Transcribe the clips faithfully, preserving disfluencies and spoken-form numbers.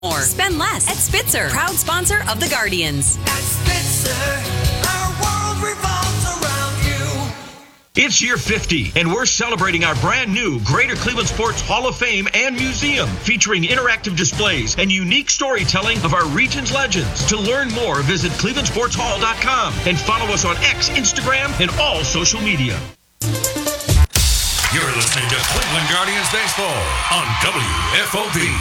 More. Spend less at Spitzer, proud sponsor of the Guardians. At Spitzer, our world revolves around you. It's year fifty, and we're celebrating our brand new Greater Cleveland Sports Hall of Fame and Museum, featuring interactive displays and unique storytelling of our region's legends. To learn more, visit cleveland sports hall dot com and follow us on X, Instagram, and all social media. You're listening to Cleveland Guardians Baseball on W F O V.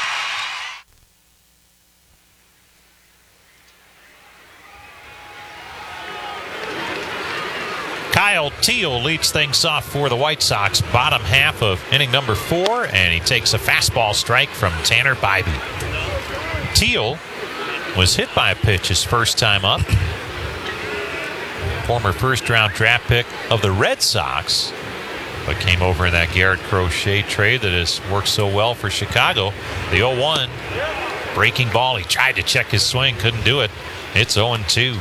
Kyle Teal leads things off for the White Sox, bottom half of inning number four, and he takes a fastball strike from Tanner Bybee. Teal was hit by a pitch his first time up. Former first-round draft pick of the Red Sox, but came over in that Garrett Crochet trade that has worked so well for Chicago. The oh one breaking ball. He tried to check his swing, couldn't do it. It's oh and two.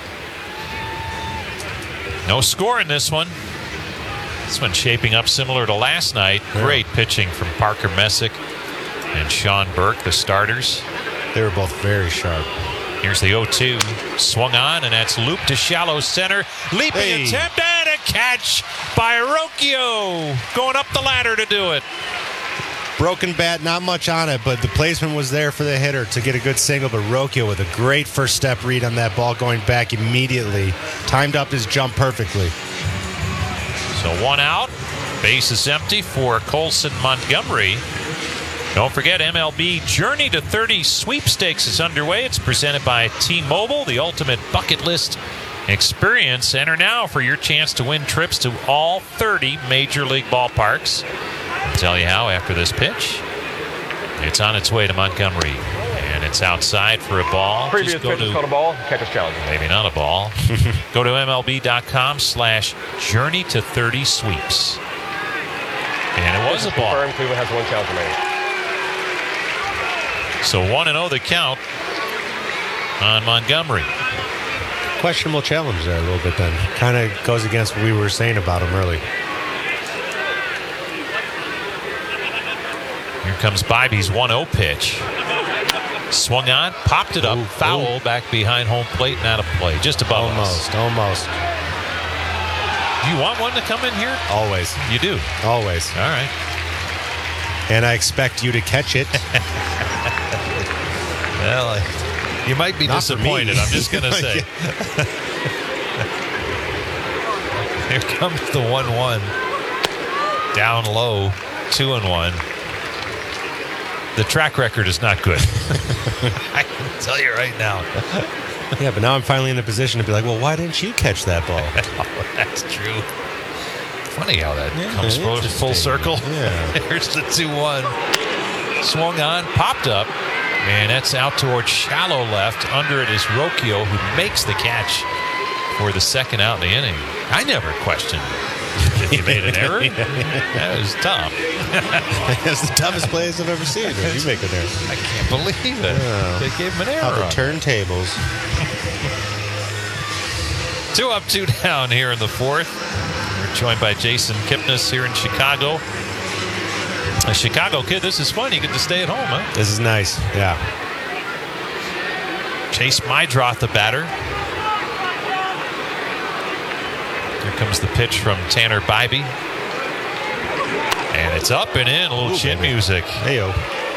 No score in this one. This one's shaping up similar to last night. Great pitching from Parker Messick and Sean Burke, the starters. They were both very sharp. Here's the oh two. Swung on, and that's looped to shallow center. Leaping Hey. attempt and a catch by Rocchio. Going up the ladder to do it. Broken bat, not much on it, but the placement was there for the hitter to get a good single. But Rocchio with a great first step read on that ball, going back immediately. Timed up his jump perfectly. So one out. Base is empty for Colson Montgomery. Don't forget, M L B Journey to thirty sweepstakes is underway. It's presented by T-Mobile, the ultimate bucket list experience. Enter now for your chance to win trips to all thirty Major League ballparks. I'll tell you how after this pitch. It's on its way to Montgomery, and it's outside for a ball. Previous Just go pitch is to, called a ball. Catcher's challenge. maybe not a ball. Go to M L B dot com slash journey to thirty sweeps. And it was a ball. Confirmed. Cleveland has one challenge remaining. So one and oh the count on Montgomery. Questionable challenge there a little bit then. Kind of goes against what we were saying about him early. Here comes Bybee's one oh pitch. Swung on, popped it up, Ooh, foul ooh. back behind home plate and out of play. Just above us. Almost, almost. Do you want one to come in here? Always, You do. always. All right. And I expect you to catch it. Well, I, you might be Not for me. disappointed. I'm just going to say. Here comes the one one. Down low, two and one. The track record is not good. I can tell you right now. Yeah, but now I'm finally in a position to be like, well, why didn't you catch that ball? Oh, that's true. Funny how that Yeah, comes full, interesting. full circle. Yeah. Here's the two one. Swung on, popped up. Man, that's out towards shallow left. Under it is Rocchio, who makes the catch for the second out in the inning. I never questioned if you made an error. That was tough. That's the toughest plays I've ever seen. When you make an error. I can't believe it. Yeah. They gave him an How error. the on it. turntables. Two up, two down here in the fourth. We're joined by Jason Kipnis here in Chicago. A Chicago kid, this is fun. You get to stay at home, huh? This is nice. Yeah. Chase Mydroth, the batter. Here comes the pitch from Tanner Bybee. And it's up and in. A little Ooh, chin baby. music. Hey-o.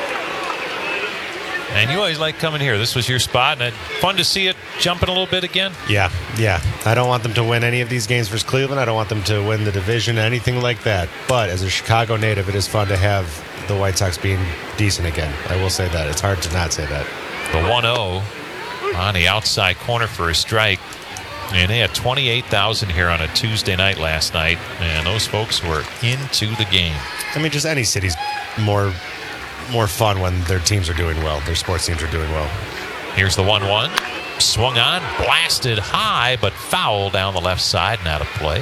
And you always like coming here. This was your spot. And fun to see it jumping a little bit again. Yeah, yeah. I don't want them to win any of these games versus Cleveland. I don't want them to win the division, anything like that. But as a Chicago native, it is fun to have the White Sox being decent again. I will say that. It's hard to not say that. The one oh on the outside corner for a strike. And they had twenty-eight thousand here on a Tuesday night last night. And those folks were into the game. I mean, just any city's more more fun when their teams are doing well. Their sports teams are doing well. Here's the one one. Swung on, blasted high, but foul down the left side and out of play.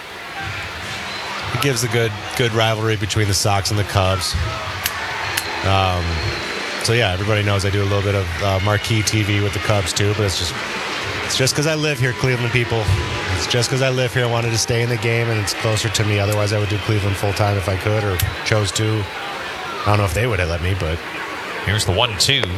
It gives a good good rivalry between the Sox and the Cubs. Um, so yeah, everybody knows I do a little bit of uh, marquee T V with the Cubs too, but it's just it's just because I live here, Cleveland people. It's just because I live here. I wanted to stay in the game, and it's closer to me. Otherwise, I would do Cleveland full time if I could or chose to. I don't know if they would have let me, but Here's the one two.